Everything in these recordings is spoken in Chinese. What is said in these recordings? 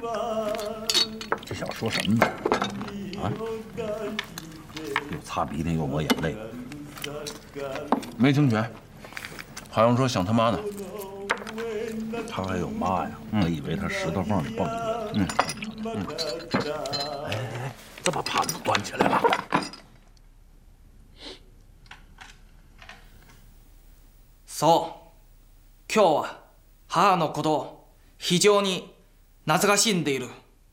这小子说什么呢？啊？又擦鼻涕又抹眼泪。 没听全，好像说想他妈呢。 他还有妈呀？我以为他石头缝里蹦出来。哎，怎么盘子端起来了？ そう、今日は母のことを非常に懐かしんでいる。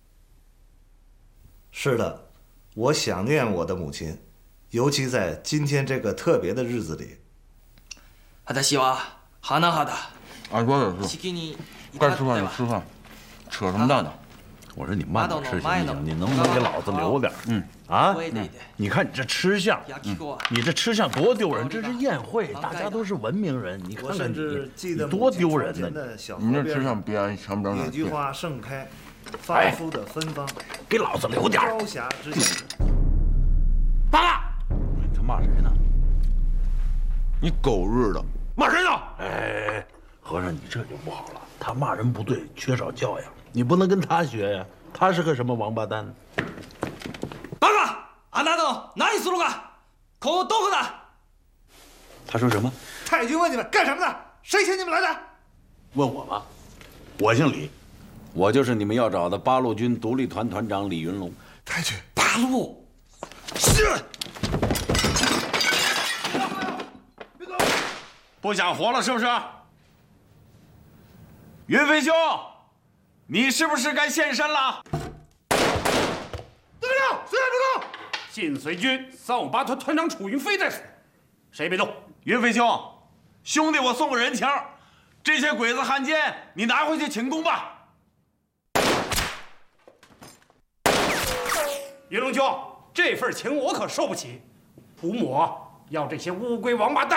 是的，我想念我的母亲，尤其在今天这个特别的日子里。 私は甚だ俺说的是， 式に至该っては吃饭就吃饭，扯什么淡呢？ 我说你慢点吃行不行？你能不能给老子留点？啊！你看你这吃相，你这吃相多丢人！这是宴会，大家都是文明人，你看看你多丢人呢！ 你这吃相别想不着哪野菊去。 花盛开，发肤的芬芳， 给老子留点！ 朝霞之下。 爸爸，他骂谁呢？ 你狗日的！ 骂谁呢？哎，和尚你这就不好了，他骂人不对，缺少教养，你不能跟他学呀。他是个什么王八蛋？ バカ！あなた何するか？ここどこだ？ 他说什么？ 太君问你们干什么的？谁请你们来的？ 问我吗？我姓李，我就是你们要找的八路军独立团团长李云龙。 太君， 八路。 是。 不想活了是不是？云飞兄，你是不是该现身了？ 队长，随便别动！ 晋绥军358团团长楚云飞在此，谁别动？ 云飞兄，兄弟我送个人情，这些鬼子汉奸你拿回去请功吧。 云龙兄，这份情我可受不起。吴某要这些乌龟王八蛋